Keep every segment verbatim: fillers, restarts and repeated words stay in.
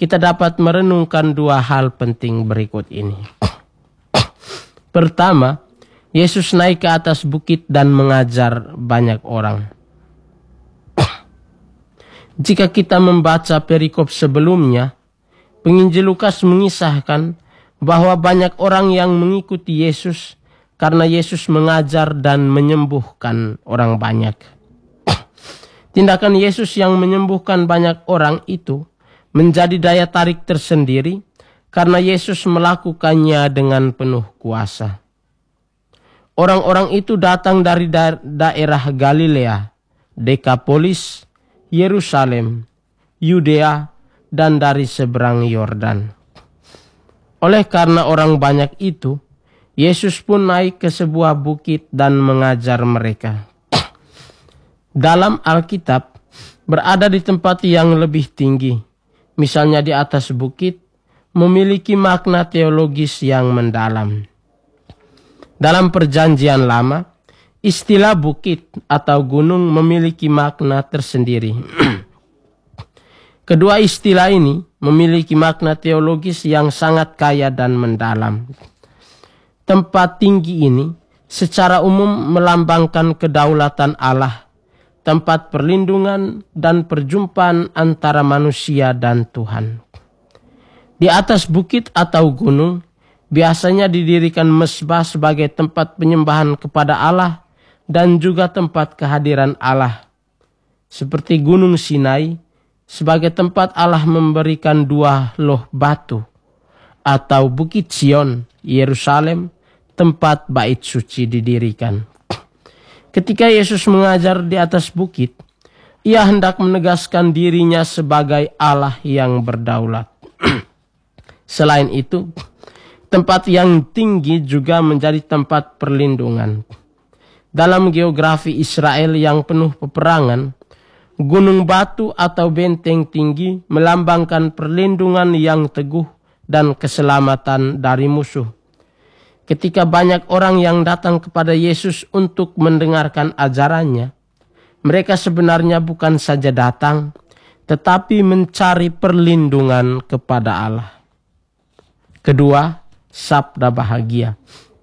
kita dapat merenungkan dua hal penting berikut ini. Pertama, Yesus naik ke atas bukit dan mengajar banyak orang. Jika kita membaca perikop sebelumnya, penginjil Lukas mengisahkan bahwa banyak orang yang mengikuti Yesus karena Yesus mengajar dan menyembuhkan orang banyak. Tindakan Yesus yang menyembuhkan banyak orang itu menjadi daya tarik tersendiri karena Yesus melakukannya dengan penuh kuasa. Orang-orang itu datang dari da- daerah Galilea, Dekapolis, Yerusalem, Yudea, dan dari seberang Yordan. Oleh karena orang banyak itu, Yesus pun naik ke sebuah bukit dan mengajar mereka. Dalam Alkitab, berada di tempat yang lebih tinggi, misalnya di atas bukit, memiliki makna teologis yang mendalam. Dalam Perjanjian Lama, istilah bukit atau gunung memiliki makna tersendiri. Kedua istilah ini memiliki makna teologis yang sangat kaya dan mendalam. Tempat tinggi ini secara umum melambangkan kedaulatan Allah, tempat perlindungan dan perjumpaan antara manusia dan Tuhan. Di atas bukit atau gunung, biasanya didirikan mezbah sebagai tempat penyembahan kepada Allah dan juga tempat kehadiran Allah. Seperti Gunung Sinai, sebagai tempat Allah memberikan dua loh batu, atau Bukit Sion, Yerusalem, tempat bait suci didirikan. Ketika Yesus mengajar di atas bukit, ia hendak menegaskan dirinya sebagai Allah yang berdaulat. Selain itu, tempat yang tinggi juga menjadi tempat perlindungan. Dalam geografi Israel yang penuh peperangan, gunung batu atau benteng tinggi melambangkan perlindungan yang teguh dan keselamatan dari musuh. Ketika banyak orang yang datang kepada Yesus untuk mendengarkan ajarannya, mereka sebenarnya bukan saja datang, tetapi mencari perlindungan kepada Allah. Kedua, sabda bahagia.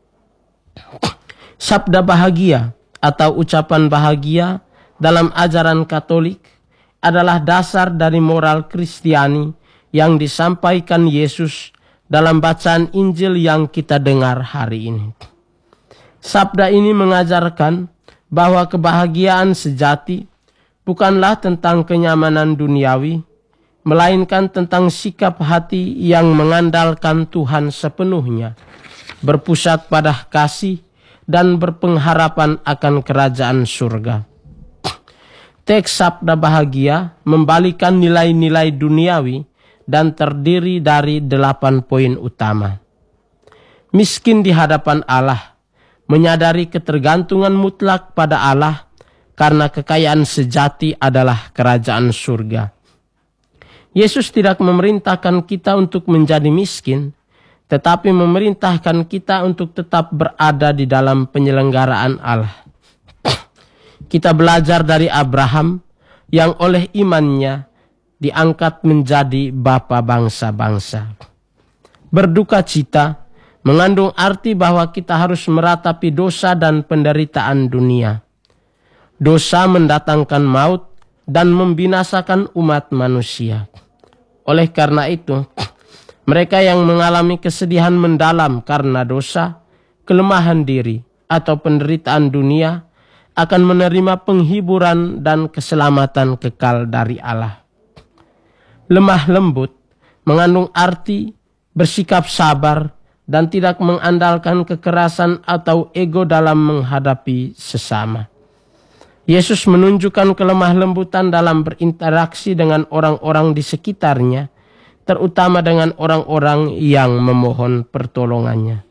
Sabda bahagia atau ucapan bahagia dalam ajaran Katolik adalah dasar dari moral Kristiani yang disampaikan Yesus dalam bacaan Injil yang kita dengar hari ini. Sabda ini mengajarkan bahwa kebahagiaan sejati bukanlah tentang kenyamanan duniawi, melainkan tentang sikap hati yang mengandalkan Tuhan sepenuhnya, berpusat pada kasih dan berpengharapan akan kerajaan surga. Teks sabda bahagia membalikan nilai-nilai duniawi dan terdiri dari delapan poin utama. Miskin di hadapan Allah, menyadari ketergantungan mutlak pada Allah karena kekayaan sejati adalah kerajaan surga. Yesus tidak memerintahkan kita untuk menjadi miskin, tetapi memerintahkan kita untuk tetap berada di dalam penyelenggaraan Allah. Kita belajar dari Abraham yang oleh imannya diangkat menjadi bapa bangsa-bangsa. Berduka cita mengandung arti bahwa kita harus meratapi dosa dan penderitaan dunia. Dosa mendatangkan maut dan membinasakan umat manusia. Oleh karena itu, mereka yang mengalami kesedihan mendalam karena dosa, kelemahan diri, atau penderitaan dunia akan menerima penghiburan dan keselamatan kekal dari Allah. Lemah lembut mengandung arti bersikap sabar dan tidak mengandalkan kekerasan atau ego dalam menghadapi sesama. Yesus menunjukkan kelemah lembutan dalam berinteraksi dengan orang-orang di sekitarnya, terutama dengan orang-orang yang memohon pertolongannya.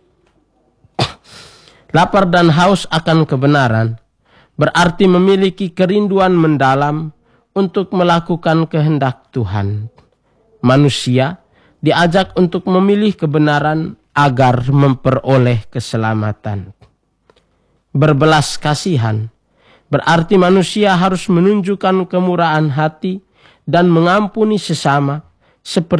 Lapar dan haus akan kebenaran berarti memiliki kerinduan mendalam untuk melakukan kehendak Tuhan. Manusia diajak untuk memilih kebenaran agar memperoleh keselamatan. Berbelas kasihan berarti manusia harus menunjukkan kemurahan hati dan mengampuni sesama seperti